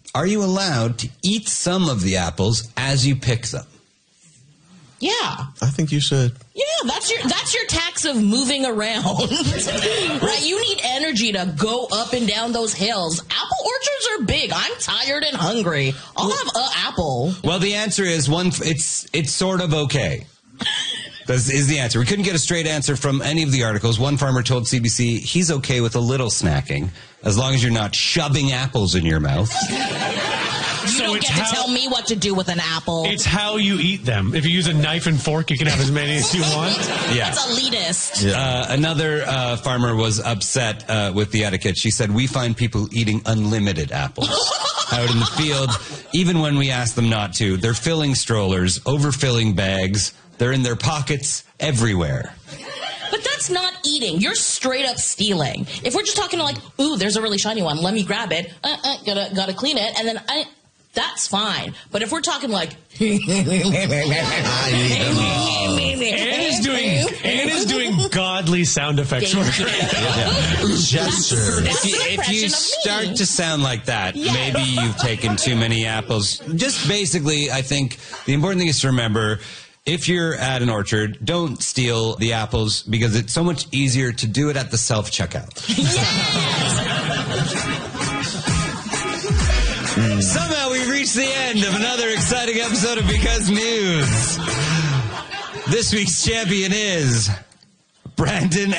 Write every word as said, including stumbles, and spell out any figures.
are you allowed to eat some of the apples as you pick them? Yeah. I think you should. Yeah, that's your that's your tax of moving around. Right? You need energy to go up and down those hills. Apple orchards are big. I'm tired and hungry. I'll have an apple. Well, the answer is one. It's it's sort of okay. This is the answer. We couldn't get a straight answer from any of the articles. One farmer told C B C he's okay with a little snacking as long as you're not shoving apples in your mouth. You So don't it's get to how- tell me what to do with an apple. It's how you eat them. If you use a knife and fork, you can have as many as you want. Yeah. That's elitist. Uh, another uh, farmer was upset uh, with the etiquette. She said, we find people eating unlimited apples out in the field, even when we ask them not to. They're filling strollers, overfilling bags. They're in their pockets everywhere. But that's not eating. You're straight up stealing. If we're just talking like, ooh, there's a really shiny one. Let me grab it. Uh, uh, gotta, gotta clean it. And then I... That's fine. But if we're talking like... I need them all. Anne is doing, Anne is doing godly sound effects work. Gesture. If you, if you start to sound like that, Yeah. maybe you've taken too many apples. Just basically, I think the important thing is to remember, if you're at an orchard, don't steal the apples because it's so much easier to do it at the self-checkout. Somehow we've reached the end of another exciting episode of Because News. This week's champion is Brandon